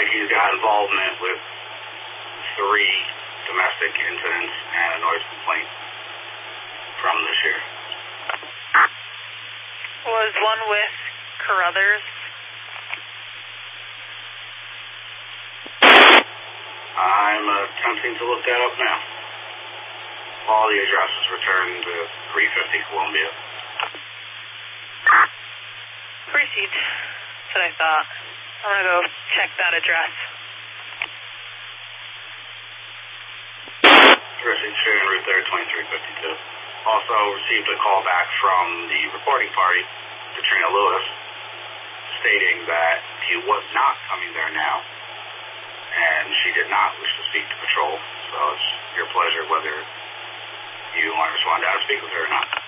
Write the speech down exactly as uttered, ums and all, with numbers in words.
like he's got involvement with three domestic incidents and a noise complaint from this year. Was one with Carruthers? I'm attempting to look that up now. All the addresses returned to three fifty Columbia. Proceed. That's what I thought. I'm going to go check that address. Proceed, sharing route there, twenty-three fifty-two. Also received a call back from the reporting party, Katrina Lewis, stating that he was not coming there now, and she did not wish to speak to patrol. So it's your pleasure whether you want to respond down and speak with her or not.